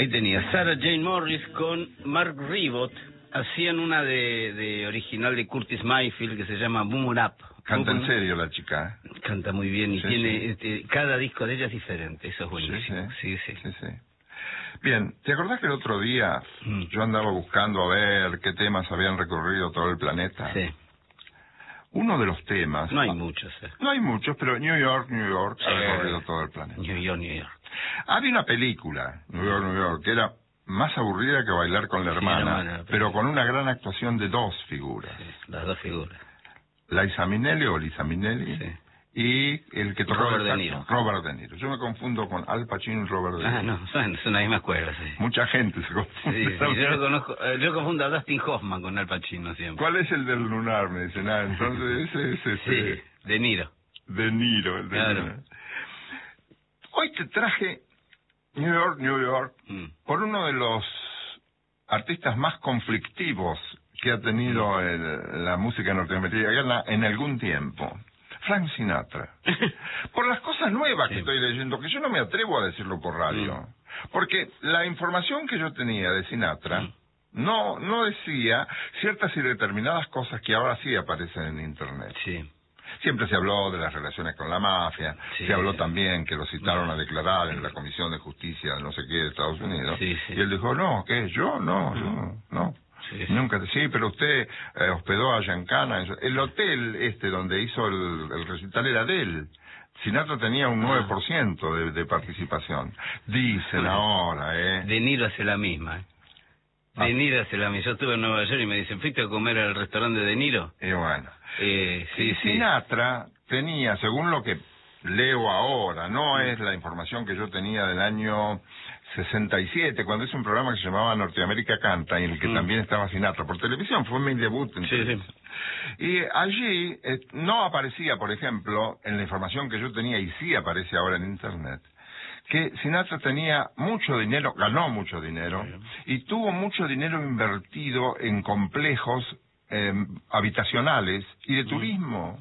Ahí tenía Sarah Jane Morris con Mark Ribot. Hacían una de original de Curtis Mayfield que se llama Boom It Up. Canta en serio la chica, ¿eh? Canta muy bien y sí, tiene cada disco de ella es diferente, eso es buenísimo. Sí. Bien, ¿te acordás que el otro día yo andaba buscando a ver qué temas habían recorrido todo el planeta? Sí. Uno de los temas... No hay muchos. No hay muchos, pero New York ha recorrido todo el planeta. New York. Había una película, New York, que era más aburrida que Bailar con la hermana, pero con una gran actuación de dos figuras. Sí, las dos figuras. Liza Minnelli o Liza Minnelli, sí. Y el que tocó Robert De Niro. Robert De Niro. Yo me confundo con Al Pacino y Robert De Niro. No, son la misma escuela, sí. Mucha gente se confunde. Sí, yo lo conozco, yo confundo a Dustin Hoffman con Al Pacino siempre. ¿Cuál es el del lunar? Me dicen, entonces ese es Sí, De Niro. De Niro, el de Niro. Hoy te traje New York, por uno de los artistas más conflictivos que ha tenido la música norteamericana en algún tiempo. Frank Sinatra. Por las cosas nuevas que estoy leyendo, que yo no me atrevo a decirlo por radio. Porque la información que yo tenía de Sinatra no decía ciertas y determinadas cosas que ahora sí aparecen en Internet. Sí. Siempre se habló de las relaciones con la mafia, se habló también que lo citaron a declarar en la Comisión de Justicia de no sé qué de Estados Unidos. Y él dijo, no, ¿qué? ¿Yo? No. Nunca, pero usted hospedó a Giancana. El hotel donde hizo el recital era de él. Sinatra tenía un 9% de participación. Dicen ahora, De Niro hace la misma, De Niro hace la misma. Yo estuve en Nueva York y me dicen, ¿fuiste a comer al restaurante de Niro? Y bueno. Sí. Sinatra tenía, según lo que leo ahora, no es la información que yo tenía del año 67, cuando hizo un programa que se llamaba Norteamérica Canta, en el que también estaba Sinatra por televisión, fue mi debut en televisión. Y allí no aparecía, por ejemplo, en la información que yo tenía, y sí aparece ahora en Internet, que Sinatra tenía mucho dinero, ganó mucho dinero, y tuvo mucho dinero invertido en complejos habitacionales y de turismo.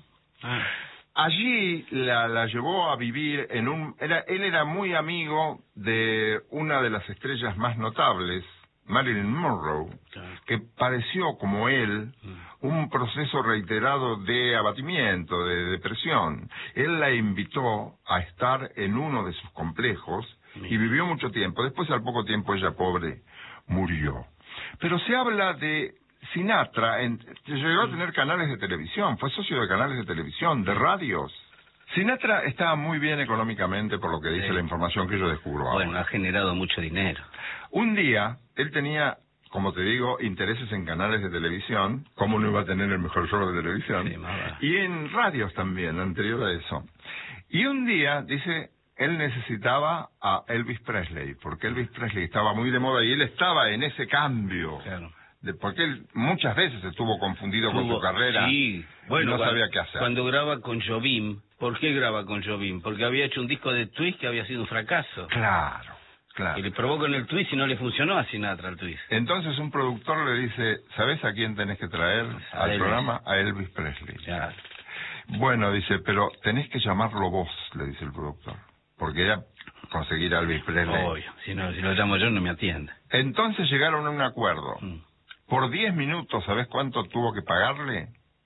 Allí la llevó a vivir él era muy amigo de una de las estrellas más notables, Marilyn Monroe, que padeció como él un proceso reiterado de abatimiento, de depresión. Él la invitó a estar en uno de sus complejos y vivió mucho tiempo. Después, al poco tiempo, ella, pobre, murió. Pero se habla de Sinatra, llegó a tener canales de televisión, fue socio de canales de televisión, de radios. Sinatra estaba muy bien económicamente, por lo que dice la información que yo descubro ahora. Bueno, ha generado mucho dinero. Un día, él tenía, como te digo, intereses en canales de televisión, ¿cómo no iba a tener el mejor show de televisión? Y en radios también, anterior a eso. Y un día, dice, él necesitaba a Elvis Presley, porque Elvis Presley estaba muy de moda y él estaba en ese cambio. Porque él muchas veces estuvo confundido con su carrera y no sabía qué hacer. Cuando graba con Jobim, ¿por qué graba con Jobim? Porque había hecho un disco de twist que había sido un fracaso. Claro. Y le probó con el twist y no le funcionó a Sinatra el twist. Entonces un productor le dice, ¿sabés a quién tenés que traer al programa? A Elvis Presley. Bueno, dice, pero tenés que llamarlo vos, le dice el productor. Porque era conseguir a Elvis Presley. Obvio, si lo llamo yo no me atiende. Entonces llegaron a un acuerdo. Por 10 minutos, ¿sabés cuánto tuvo que pagarle?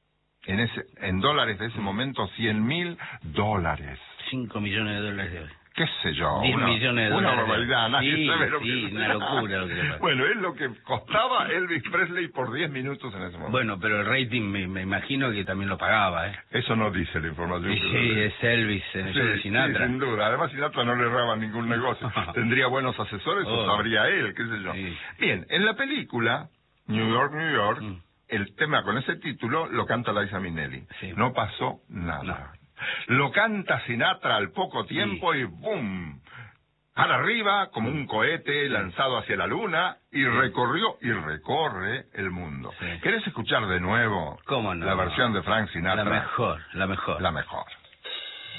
En dólares de ese momento, $100.000. 5 millones de dólares de hoy. ¿Qué sé yo? 10 millones de dólares. Una barbaridad, nadie sabe lo que... una locura lo que le pasa. Bueno, es lo que costaba Elvis Presley por 10 minutos en ese momento. Bueno, pero el rating me imagino que también lo pagaba, Eso no dice la información. Sí, es Elvis, de Sinatra. Sí, sin duda. Además, Sinatra no le erraba ningún negocio. Tendría buenos asesores, o sabría él, qué sé yo. Bien, en la película New York, el tema con ese título lo canta Liza Minnelli. No pasó nada. Lo canta Sinatra al poco tiempo y ¡boom! Para arriba, como un cohete lanzado hacia la luna, y recorrió y recorre el mundo. ¿Querés escuchar de nuevo ¿Cómo no? La versión de Frank Sinatra? La mejor. La mejor.